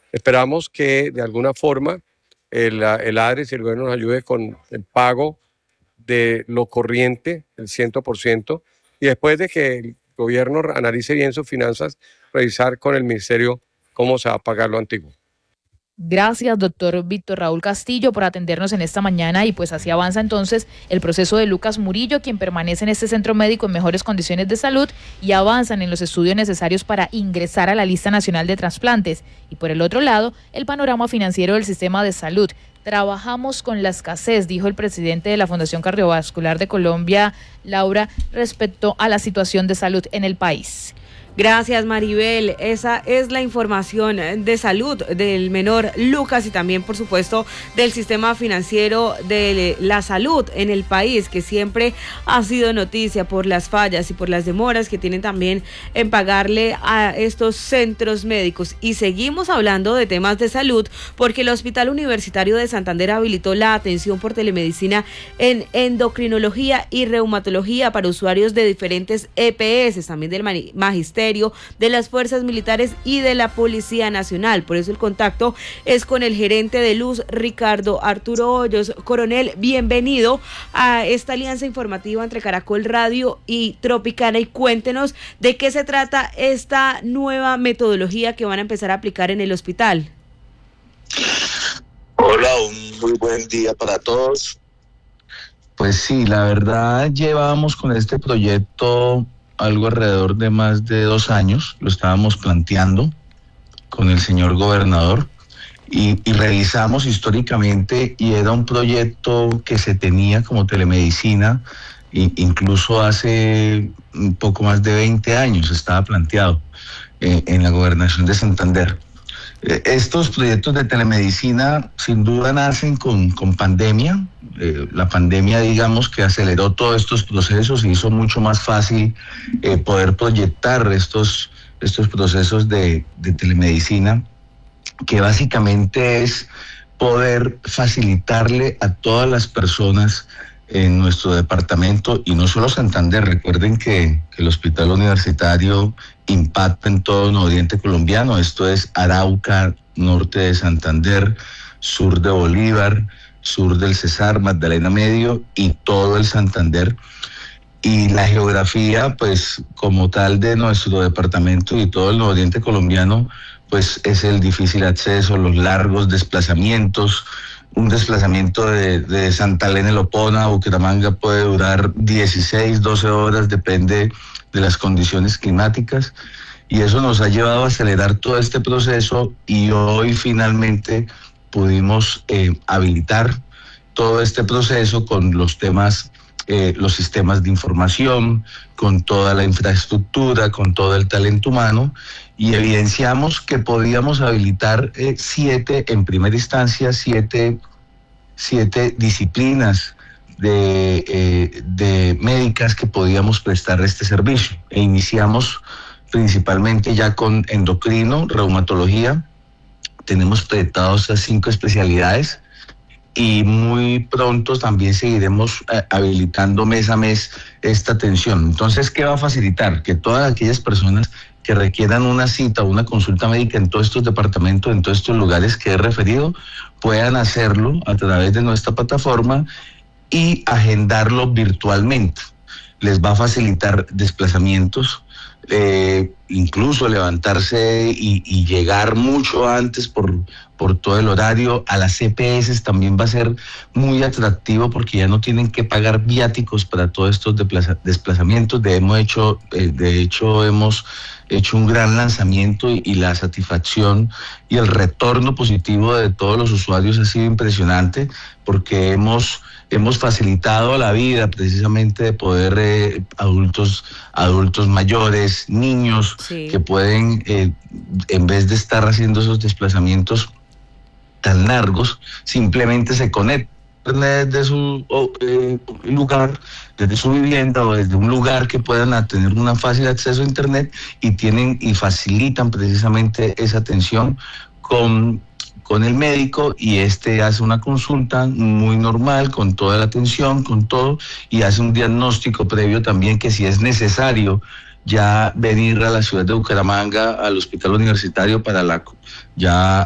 Esperamos que de alguna forma el ADRES y el gobierno nos ayude con el pago de lo corriente, el 100%, y después de que el gobierno analice bien sus finanzas, revisar con el ministerio cómo se va a pagar lo antiguo. Gracias, doctor Víctor Raúl Castillo, por atendernos en esta mañana, y pues así avanza entonces el proceso de Lucas Murillo, quien permanece en este centro médico en mejores condiciones de salud, y avanzan en los estudios necesarios para ingresar a la lista nacional de trasplantes. Y por el otro lado, el panorama financiero del sistema de salud. Trabajamos con la escasez, dijo el presidente de la Fundación Cardiovascular de Colombia, Laura, respecto a la situación de salud en el país. Gracias, Maribel. Esa es la información de salud del menor Lucas y también, por supuesto, del sistema financiero de la salud en el país, que siempre ha sido noticia por las fallas y por las demoras que tienen también en pagarle a estos centros médicos. Y seguimos hablando de temas de salud porque el Hospital Universitario de Santander habilitó la atención por telemedicina en endocrinología y reumatología para usuarios de diferentes EPS, también del magisterio, de las fuerzas militares y de la Policía Nacional. Por eso el contacto es con el gerente de Luz, Ricardo Arturo Hoyos. Coronel, bienvenido a esta alianza informativa entre Caracol Radio y Tropicana, y cuéntenos de qué se trata esta nueva metodología que van a empezar a aplicar en el hospital. Hola, un muy buen día para todos. Pues sí, la verdad llevábamos con este proyecto algo alrededor de más de 2 años, lo estábamos planteando con el señor gobernador y revisamos históricamente, y era un proyecto que se tenía como telemedicina, incluso hace un poco más de 20 años estaba planteado en la gobernación de Santander. Estos proyectos de telemedicina sin duda nacen con pandemia. La pandemia, digamos, que aceleró todos estos procesos y hizo mucho más fácil poder proyectar estos procesos de telemedicina, que básicamente es poder facilitarle a todas las personas en nuestro departamento, y no solo Santander. Recuerden que el hospital universitario impacta en todo el nororiente colombiano. Esto es Arauca, norte de Santander, sur de Bolívar, sur del Cesar, Magdalena Medio y todo el Santander. Y la geografía, pues como tal de nuestro departamento y todo el nororiente colombiano, pues es el difícil acceso, los largos desplazamientos. Un desplazamiento de Santa Elena de Lopona a Bucaramanga puede durar 16, 12 horas, depende de las condiciones climáticas, y eso nos ha llevado a acelerar todo este proceso, y hoy finalmente pudimos habilitar todo este proceso con los sistemas de información, con toda la infraestructura, con todo el talento humano, y evidenciamos que podíamos habilitar 7, en primera instancia, 7 disciplinas de médicas que podíamos prestar este servicio. E iniciamos principalmente ya con endocrino, reumatología. Tenemos proyectados esas 5 especialidades, y muy pronto también seguiremos habilitando mes a mes esta atención. Entonces, ¿qué va a facilitar? Que todas aquellas personas que requieran una cita o una consulta médica en todos estos departamentos, en todos estos lugares que he referido, puedan hacerlo a través de nuestra plataforma y agendarlo virtualmente. Les va a facilitar desplazamientos, incluso levantarse y llegar mucho antes por todo el horario. A las CPS también va a ser muy atractivo porque ya no tienen que pagar viáticos para todos estos desplazamientos. De hecho, hemos hecho un gran lanzamiento y la satisfacción y el retorno positivo de todos los usuarios ha sido impresionante, porque hemos facilitado la vida precisamente de poder adultos mayores, niños, sí, que pueden, en vez de estar haciendo esos desplazamientos tan largos, simplemente se conectan desde su lugar, desde su vivienda o desde un lugar que puedan tener un fácil acceso a internet, y facilitan precisamente esa atención con el médico, y hace una consulta muy normal, con toda la atención, con todo, y hace un diagnóstico previo también, que si es necesario ya venir a la ciudad de Bucaramanga, al hospital universitario, ya